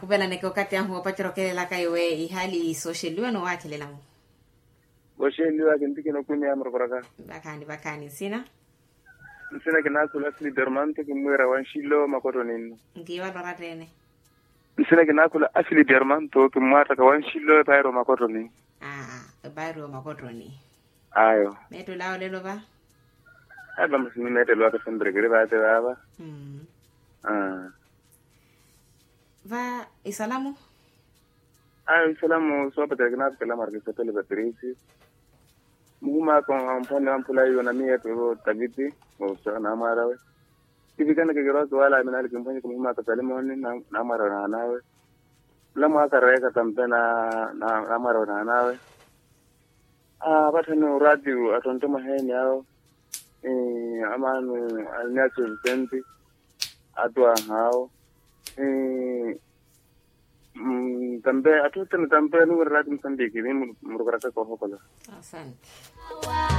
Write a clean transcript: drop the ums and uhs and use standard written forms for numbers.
kubela neko kati yangu opachiro kelela kaiwe ihali social wano wakilela mu. Bosheli wa kintiki no kunya amrokoraka. Bakani sina. Nsina kinakula Afilidermanto kimwera wanshilo makoto nini. Ngiwa loratene. Nsina kinakula Afilidermanto kimwata kawanshilo pairo makoto nini. Pairo makoto ni. Ayo. Meto lao lelo ba? Aba msini mete lo ka sembregere ba te baba. Va isalamu? Isalamu so pa tegna kala marke sa tele batrisi. Muma con ampone ampula yo na mia pero tabiti o sa na marawe. Tibikana ke gero to wala minal kimponi ko muma ka salimoni na marawe na nawe. Lama ka reka tampena na marawe na nawe. Batano radio atonto maheni yao. Amanu alinacho Vicente atwa hao tambe atu tena tambe nu radio Msambiki ni murukara ko hokola. Asante.